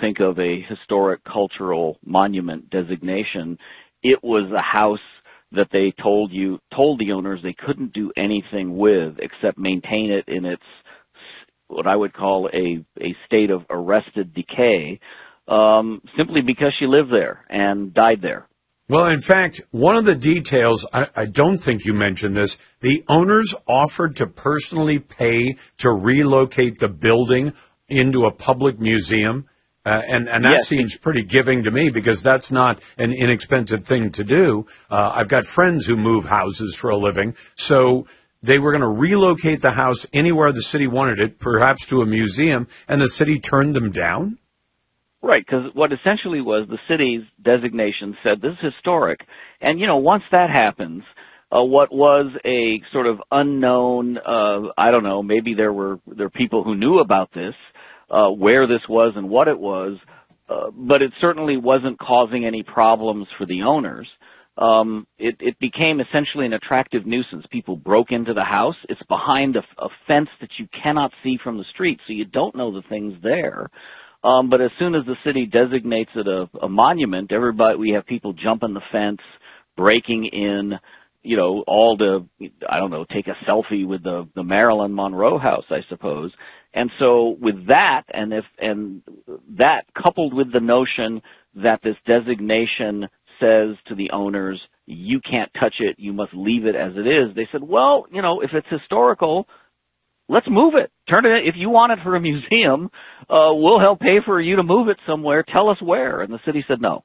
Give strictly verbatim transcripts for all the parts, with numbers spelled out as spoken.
think of a historic cultural monument designation, it was a house that they told you, told the owners they couldn't do anything with except maintain it in its, what I would call a, a state of arrested decay, um, simply because she lived there and died there. Well, in fact, one of the details, I, I don't think you mentioned this, the owners offered to personally pay to relocate the building into a public museum. Uh, and, and that yes. seems pretty giving to me because that's not an inexpensive thing to do. Uh, I've got friends who move houses for a living. So they were going to relocate the house anywhere the city wanted it, perhaps to a museum, and the city turned them down? Right, because what essentially was the city's designation said this is historic. And, you know, once that happens, uh, what was a sort of unknown, uh, I don't know, maybe there were there were people who knew about this, Uh, where this was and what it was, uh, but it certainly wasn't causing any problems for the owners. Um, it, it became essentially an attractive nuisance. People broke into the house. It's behind a, a fence that you cannot see from the street, so you don't know the thing's there. Um, but as soon as the city designates it a, a monument, everybody, we have people jumping the fence, breaking in, you know, all to, I don't know, take a selfie with the, the Marilyn Monroe house, I suppose. And so with that, and if, and that coupled with the notion that this designation says to the owners, you can't touch it, you must leave it as it is, they said, well, you know, if it's historical, let's move it. Turn it, if you want it for a museum, uh, we'll help pay for you to move it somewhere. Tell us where. And the city said no.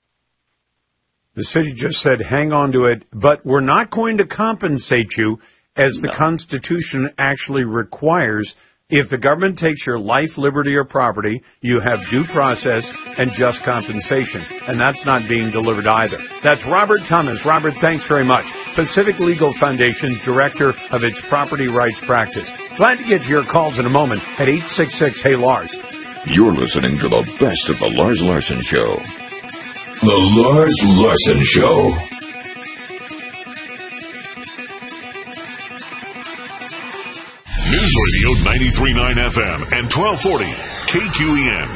The city just said, hang on to it, but we're not going to compensate you as the No. Constitution actually requires. If the government takes your life, liberty, or property, you have due process and just compensation. And that's not being delivered either. That's Robert Thomas. Robert, thanks very much. Pacific Legal Foundation's director of its property rights practice. Glad to get to your calls in a moment at eight six six, hey Lars. You're listening to the best of the Lars Larson Show. The Lars Larson Show. News Radio ninety-three point nine F M and twelve forty K Q E N.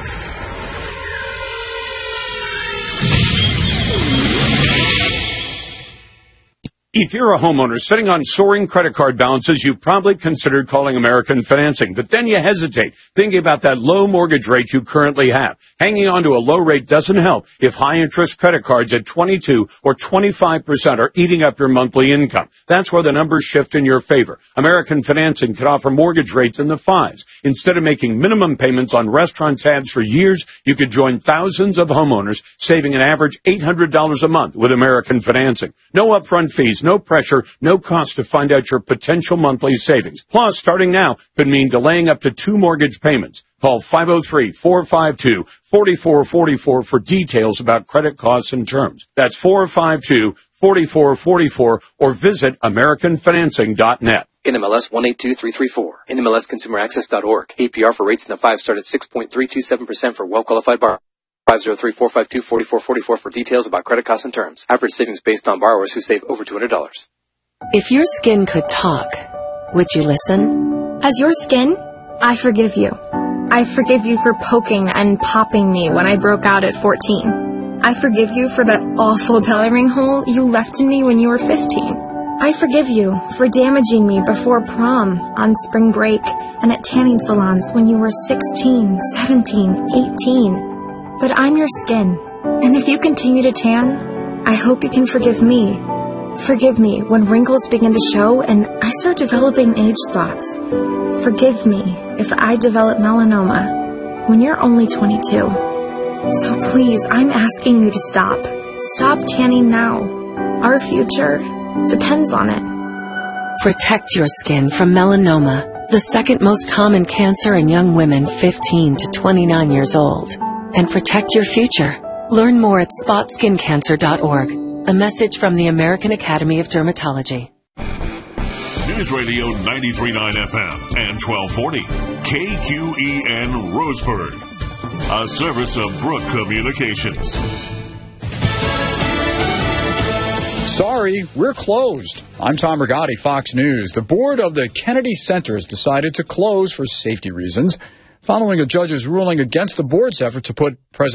If you're a homeowner sitting on soaring credit card balances, you've probably considered calling American Financing, but then you hesitate, thinking about that low mortgage rate you currently have. Hanging on to a low rate doesn't help if high-interest credit cards at twenty-two or twenty-five percent are eating up your monthly income. That's where the numbers shift in your favor. American Financing can offer mortgage rates in the fives. Instead of making minimum payments on restaurant tabs for years, you could join thousands of homeowners, saving an average eight hundred dollars a month with American Financing. No upfront fees, no pressure, no cost to find out your potential monthly savings. Plus, starting now could mean delaying up to two mortgage payments. Call five oh three, four five two, four four four four for details about credit costs and terms. That's four five two, four four four four or visit American Financing dot net. N M L S one eight two three three four. N M L S consumer access dot org. A P R for rates in the five start at six point three two seven percent for well-qualified borrowers. five oh three, four five two, four four four four for details about credit costs and terms. Average savings based on borrowers who save over two hundred dollars. If your skin could talk, would you listen? As your skin, I forgive you. I forgive you for poking and popping me when I broke out at fourteen. I forgive you for that awful belly ring hole you left in me when you were fifteen. I forgive you for damaging me before prom, on spring break, and at tanning salons when you were sixteen, seventeen, eighteen. But I'm your skin, and if you continue to tan, I hope you can forgive me. Forgive me when wrinkles begin to show and I start developing age spots. Forgive me if I develop melanoma when you're only twenty-two. So please, I'm asking you to stop. Stop tanning now. Our future depends on it. Protect your skin from melanoma, the second most common cancer in young women fifteen to twenty-nine years old. And protect your future. Learn more at spot skin cancer dot org. A message from the American Academy of Dermatology. News Radio ninety-three point nine F M and twelve forty K Q E N Roseburg. A service of Brook Communications. Sorry, we're closed. I'm Tom Rigotti, Fox News. The board of the Kennedy Center has decided to close for safety reasons, following a judge's ruling against the board's effort to put President